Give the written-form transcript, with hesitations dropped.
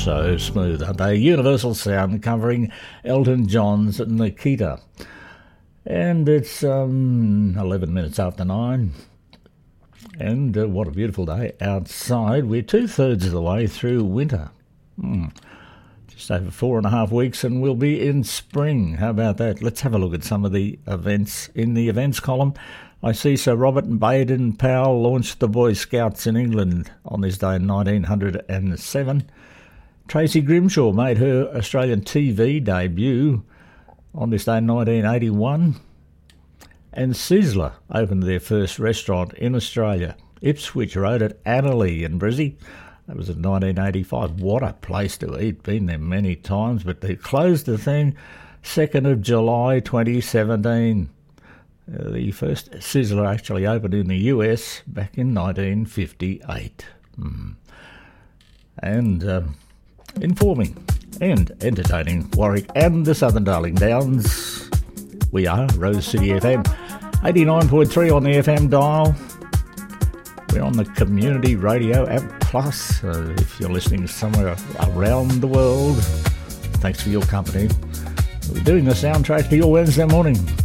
So smooth, aren't they? Universal Sound covering Elton John's Nikita. And it's 11 minutes after 9. And what a beautiful day outside. We're 2/3 of the way through winter. Just over 4.5 weeks and we'll be in spring. How about that? Let's have a look at some of the events in the events column. I see Sir Robert Baden-Powell launched the Boy Scouts in England on this day in 1907. Tracy Grimshaw made her Australian TV debut on this day in 1981. And Sizzler opened their first restaurant in Australia, Ipswich Road at Annerley in Brizzy. That was in 1985. What a place to eat. Been there many times, but they closed the thing 2nd of July 2017. The first Sizzler actually opened in the US back in 1958. And informing and entertaining Warwick and the Southern Darling Downs. We are Rose City FM, 89.3 on the FM dial. We're on the Community Radio app Plus. If you're listening somewhere around the world, thanks for your company. We're doing the soundtrack for your Wednesday morning.